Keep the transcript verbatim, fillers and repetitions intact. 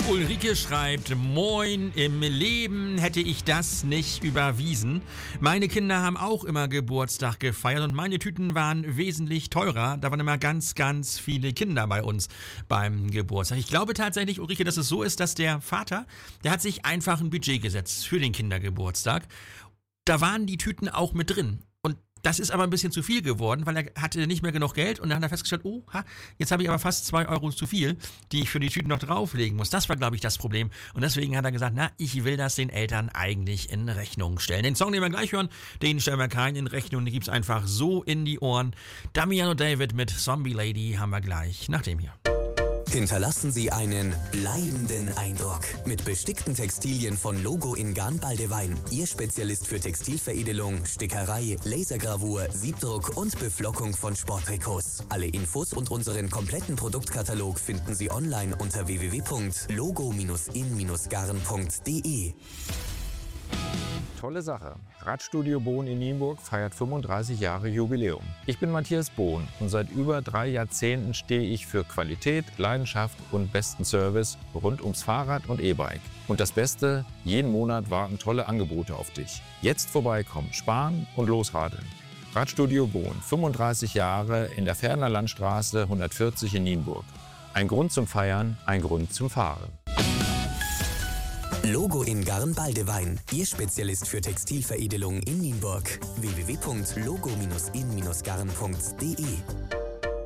Ulrike schreibt, moin, im Leben hätte ich das nicht überwiesen. Meine Kinder haben auch immer Geburtstag gefeiert und meine Tüten waren wesentlich teurer. Da waren immer ganz, ganz viele Kinder bei uns beim Geburtstag. Ich glaube tatsächlich, Ulrike, dass es so ist, dass der Vater, der hat sich einfach ein Budget gesetzt für den Kindergeburtstag. Da waren die Tüten auch mit drin. Und das ist aber ein bisschen zu viel geworden, weil er hatte nicht mehr genug Geld und dann hat er festgestellt, oh, ha, jetzt habe ich aber fast zwei Euro zu viel, die ich für die Tüten noch drauflegen muss. Das war, glaube ich, das Problem. Und deswegen hat er gesagt, na, ich will das den Eltern eigentlich in Rechnung stellen. Den Song, den wir gleich hören, den stellen wir keinen in Rechnung, den gibt's einfach so in die Ohren. Damiano David mit Zombie Lady haben wir gleich nach dem hier. Hinterlassen Sie einen bleibenden Eindruck mit bestickten Textilien von Logo in Garn-Baldewein. Ihr Spezialist für Textilveredelung, Stickerei, Lasergravur, Siebdruck und Beflockung von Sporttrikots. Alle Infos und unseren kompletten Produktkatalog finden Sie online unter w w w punkt logo in garn punkt de. Tolle Sache. Radstudio Bohn in Nienburg feiert fünfunddreißig Jahre Jubiläum. Ich bin Matthias Bohn und seit über drei Jahrzehnten stehe ich für Qualität, Leidenschaft und besten Service rund ums Fahrrad und E-Bike. Und das Beste, jeden Monat warten tolle Angebote auf dich. Jetzt vorbeikommen, sparen und losradeln. Radstudio Bohn, fünfunddreißig Jahre in der Ferner Landstraße hundertvierzig in Nienburg. Ein Grund zum Feiern, ein Grund zum Fahren. Logo in Garn-Baldewein, Ihr Spezialist für Textilveredelung in Nienburg. w w w punkt logo in garn punkt de